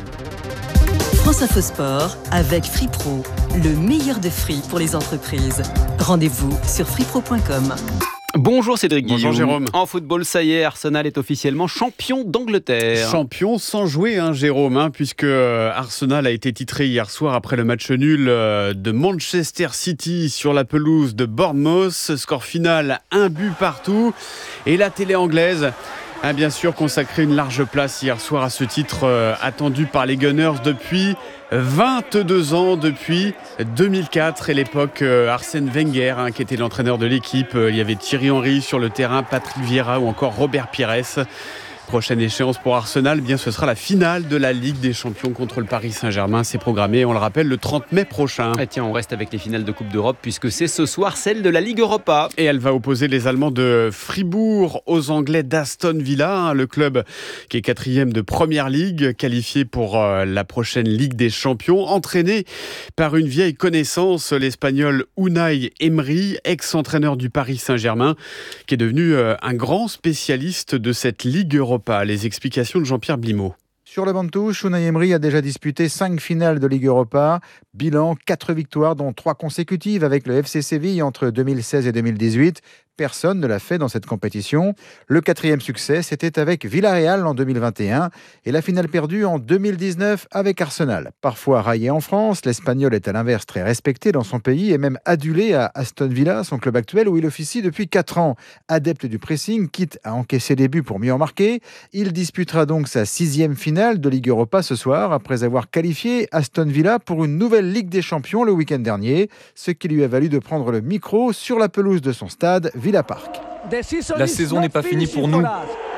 France Info Sport avec Free Pro, le meilleur de free pour les entreprises. Rendez-vous sur free pro point com.
Bonjour Cédric Guillaume.
Bonjour Jérôme.
En football, ça y est, Arsenal est officiellement champion d'Angleterre.
Champion sans jouer, hein, Jérôme, hein, puisque Arsenal a été titré hier soir après le match nul de Manchester City sur la pelouse de Bournemouth. Score final, un but partout. Et la télé anglaise a bien sûr consacré une large place hier soir à ce titre euh, attendu par les Gunners depuis vingt-deux ans, depuis deux mille quatre et l'époque euh, Arsène Wenger hein, qui était l'entraîneur de l'équipe. Euh, il y avait Thierry Henry sur le terrain, Patrick Vieira ou encore Robert Pires. Prochaine échéance pour Arsenal, eh bien ce sera la finale de la Ligue des Champions contre le Paris Saint-Germain. C'est programmé, on le rappelle, le trente mai prochain.
Et tiens, on reste avec les finales de Coupe d'Europe puisque c'est ce soir celle de la Ligue Europa.
Et elle va opposer les Allemands de Fribourg aux Anglais d'Aston Villa, hein, le club qui est quatrième de Première Ligue, qualifié pour euh, la prochaine Ligue des Champions, entraîné par une vieille connaissance, l'Espagnol Unai Emery, ex-entraîneur du Paris Saint-Germain, qui est devenu euh, un grand spécialiste de cette Ligue Europa. Les explications de Jean-Pierre Blimaud.
Sur le banc de touche, Unai Emery a déjà disputé cinq finales de Ligue Europa. Bilan, quatre victoires, dont trois consécutives avec le F C Séville entre deux mille seize et deux mille dix-huit. Personne ne l'a fait dans cette compétition. Le quatrième succès, c'était avec Villarreal en deux mille vingt et un et la finale perdue en deux mille dix-neuf avec Arsenal. Parfois raillé en France, l'Espagnol est à l'inverse très respecté dans son pays et même adulé à Aston Villa, son club actuel où il officie depuis quatre ans. Adepte du pressing, quitte à encaisser des buts pour mieux en marquer, il disputera donc sa sixième finale de Ligue Europa ce soir après avoir qualifié Aston Villa pour une nouvelle Ligue des Champions le week-end dernier, ce qui lui a valu de prendre le micro sur la pelouse de son stade Villa Park.
La saison n'est pas finie pour nous.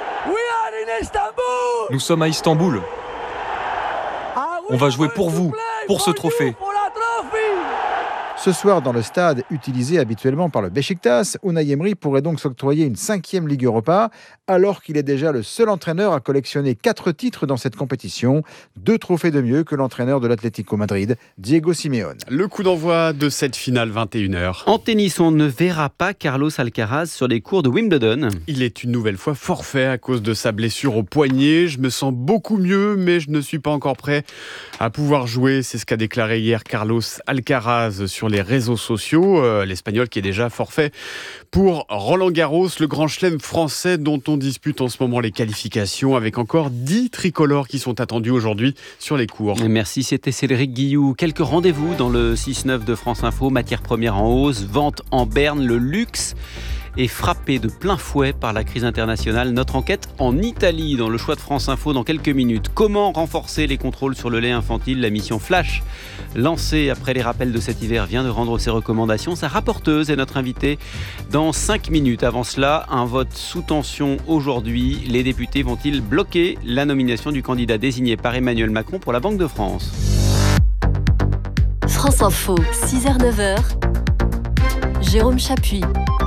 Nous sommes à Istanbul. On va jouer pour vous, pour ce trophée.
Ce soir, dans le stade utilisé habituellement par le Beşiktaş, Unai Emery pourrait donc s'octroyer une cinquième Ligue Europa, alors qu'il est déjà le seul entraîneur à collectionner quatre titres dans cette compétition, deux trophées de mieux que l'entraîneur de l'Atlético Madrid, Diego Simeone.
Le coup d'envoi de cette finale, vingt et une heures.
En tennis, on ne verra pas Carlos Alcaraz sur les cours de Wimbledon.
Il est une nouvelle fois forfait à cause de sa blessure au poignet. Je me sens beaucoup mieux, mais je ne suis pas encore prêt à pouvoir jouer. C'est ce qu'a déclaré hier Carlos Alcaraz sur les réseaux sociaux. Euh, L'Espagnol qui est déjà forfait pour Roland Garros, le grand chelem français dont on dispute en ce moment les qualifications, avec encore dix tricolores qui sont attendus aujourd'hui sur les cours.
Merci, c'était Cédric Guilloux. Quelques rendez-vous dans le six neuf de France Info. Matières premières en hausse, vente en berne, le luxe est frappé de plein fouet par la crise internationale. Notre enquête en Italie, dans le choix de France Info dans quelques minutes. Comment renforcer les contrôles sur le lait infantile? La mission Flash, lancée après les rappels de cet hiver, vient de rendre ses recommandations. Sa rapporteuse est notre invitée dans cinq minutes. Avant cela, un vote sous tension aujourd'hui. Les députés vont-ils bloquer la nomination du candidat désigné par Emmanuel Macron pour la Banque de France?
France Info, six heures neuf heures. Jérôme Chapuis.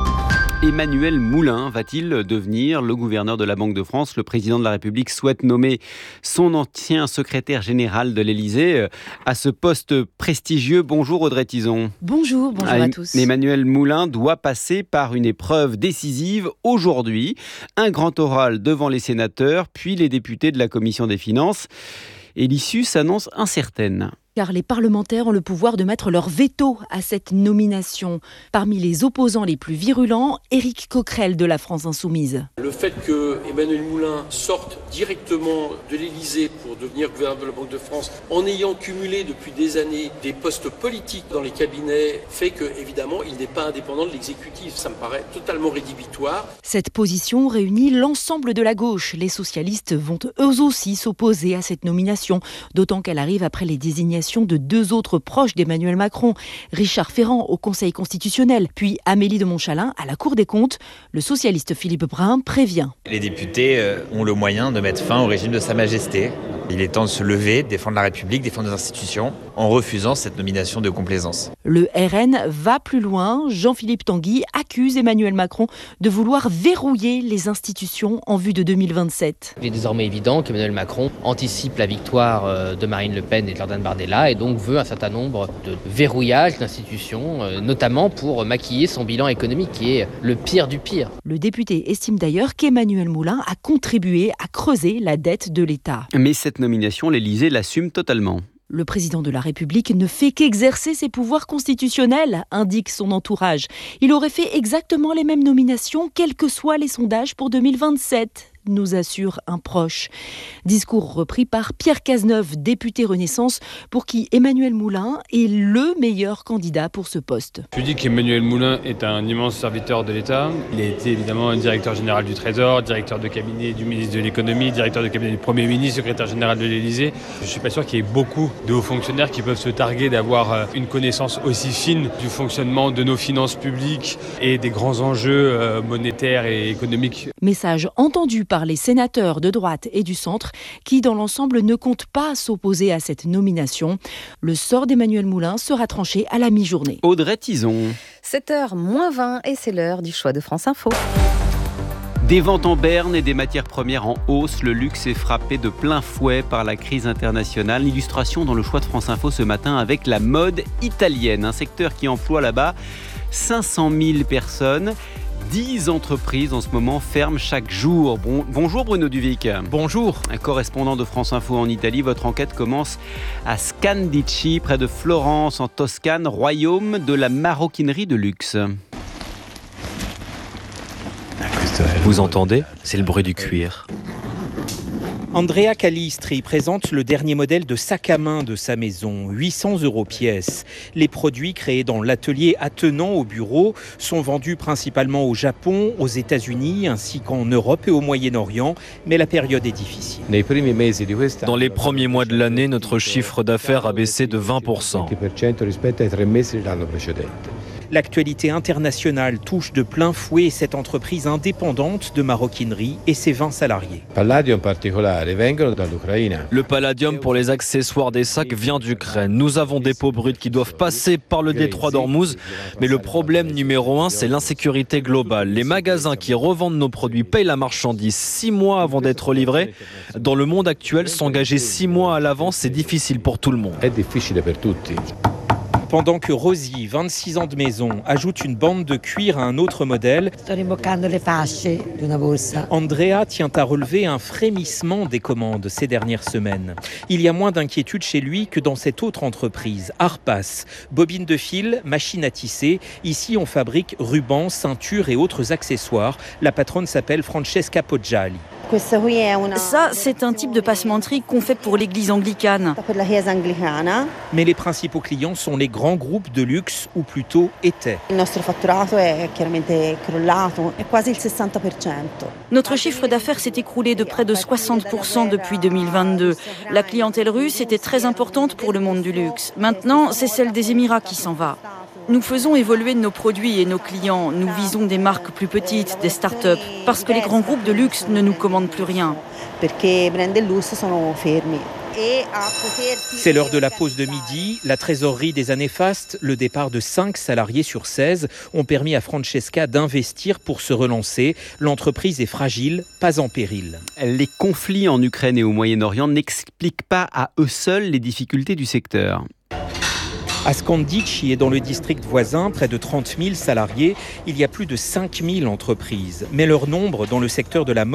Emmanuel Moulin va-t-il devenir le gouverneur de la Banque de France? Le président de la République souhaite nommer son ancien secrétaire général de l'Élysée à ce poste prestigieux. Bonjour Audrey Tizon.
Bonjour, bonjour à, à tous.
Emmanuel Moulin doit passer par une épreuve décisive aujourd'hui. Un grand oral devant les sénateurs, puis les députés de la Commission des Finances. Et l'issue s'annonce incertaine.
Car les parlementaires ont le pouvoir de mettre leur veto à cette nomination. Parmi les opposants les plus virulents, Éric Coquerel de la France Insoumise.
Le fait que Emmanuel Moulin sorte directement de l'Élysée pour devenir gouverneur de la Banque de France, en ayant cumulé depuis des années des postes politiques dans les cabinets, fait que, évidemment, il n'est pas indépendant de l'exécutif. Ça me paraît totalement rédhibitoire.
Cette position réunit l'ensemble de la gauche. Les socialistes vont eux aussi s'opposer à cette nomination, d'autant qu'elle arrive après les désignations de deux autres proches d'Emmanuel Macron, Richard Ferrand au Conseil constitutionnel, puis Amélie de Montchalin à la Cour des comptes. Le socialiste Philippe Brun prévient.
Les députés ont le moyen de mettre fin au régime de Sa Majesté. Il est temps de se lever, de défendre la République, défendre nos institutions, en refusant cette nomination de complaisance.
Le R N va plus loin. Jean-Philippe Tanguy accuse Emmanuel Macron de vouloir verrouiller les institutions en vue de deux mille vingt-sept.
Il est désormais évident qu'Emmanuel Macron anticipe la victoire de Marine Le Pen et de Jordan Bardella et donc veut un certain nombre de verrouillages d'institutions, notamment pour maquiller son bilan économique qui est le pire du pire.
Le député estime d'ailleurs qu'Emmanuel Moulin a contribué à creuser la dette de l'État.
Mais cette nomination, l'Élysée l'assume totalement.
Le président de la République ne fait qu'exercer ses pouvoirs constitutionnels, indique son entourage. Il aurait fait exactement les mêmes nominations, quels que soient les sondages pour deux mille vingt-sept. Nous assure un proche. Discours repris par Pierre Cazeneuve, député Renaissance, pour qui Emmanuel Moulin est le meilleur candidat pour ce poste.
Je dis qu'Emmanuel Moulin est un immense serviteur de l'État. Il a été évidemment directeur général du Trésor, directeur de cabinet du ministre de l'Économie, directeur de cabinet du Premier ministre, secrétaire général de l'Élysée. Je ne suis pas sûr qu'il y ait beaucoup de hauts fonctionnaires qui peuvent se targuer d'avoir une connaissance aussi fine du fonctionnement de nos finances publiques et des grands enjeux monétaires et économiques.
Message entendu par les sénateurs de droite et du centre qui, dans l'ensemble, ne comptent pas s'opposer à cette nomination. Le sort d'Emmanuel Moulin sera tranché à la mi-journée.
Audrey Tizon.
sept heures moins vingt et c'est l'heure du choix de France Info.
Des ventes en berne et des matières premières en hausse, le luxe est frappé de plein fouet par la crise internationale. Illustration dans le choix de France Info ce matin avec la mode italienne, un secteur qui emploie là-bas cinq cent mille personnes. dix entreprises en ce moment ferment chaque jour. Bon, bonjour Bruno Duvic.
Bonjour.
Un correspondant de France Info en Italie. Votre enquête commence à Scandicci, près de Florence, en Toscane, royaume de la maroquinerie de luxe.
Vous entendez ? C'est le bruit du cuir.
Andrea Calistri présente le dernier modèle de sac à main de sa maison, huit cents euros pièce. Les produits créés dans l'atelier attenant au bureau sont vendus principalement au Japon, aux États-Unis ainsi qu'en Europe et au Moyen-Orient, mais la période est difficile.
Dans les premiers mois de l'année, notre chiffre d'affaires a baissé de vingt pour cent.
L'actualité internationale touche de plein fouet cette entreprise indépendante de maroquinerie et ses vingt salariés.
Palladium particolare vengono dall'Ucraina.
Le palladium pour les accessoires des sacs vient d'Ukraine. Nous avons des peaux brutes qui doivent passer par le détroit d'Ormuz. Mais le problème numéro un, c'est l'insécurité globale. Les magasins qui revendent nos produits payent la marchandise six mois avant d'être livrés. Dans le monde actuel, s'engager six mois à l'avance, c'est difficile pour tout le monde.
È difficile per tutti.
Pendant que Rosie, vingt-six ans de maison, ajoute une bande de cuir à un autre modèle, Andrea tient à relever un frémissement des commandes ces dernières semaines. Il y a moins d'inquiétude chez lui que dans cette autre entreprise, Arpas. Bobine de fil, machine à tisser. Ici, on fabrique rubans, ceintures et autres accessoires. La patronne s'appelle Francesca Poggiali.
Ça, c'est un type de passementerie qu'on fait pour l'église anglicane.
Mais les principaux clients sont les grands groupes de luxe, ou plutôt étaient.
Notre chiffre d'affaires s'est écroulé de près de soixante pour cent depuis deux mille vingt-deux. La clientèle russe était très importante pour le monde du luxe. Maintenant, c'est celle des Émirats qui s'en va. Nous faisons évoluer nos produits et nos clients. Nous visons des marques plus petites, des start-up, parce que les grands groupes de luxe ne nous commandent plus rien.
C'est l'heure de la pause de midi. La trésorerie des années fastes, le départ de cinq salariés sur seize ont permis à Francesca d'investir pour se relancer. L'entreprise est fragile, pas en péril.
Les conflits en Ukraine et au Moyen-Orient n'expliquent pas à eux seuls les difficultés du secteur.
À Skandici et dans le district voisin, près de trente mille salariés, il y a plus de cinq mille entreprises. Mais leur nombre dans le secteur de la mode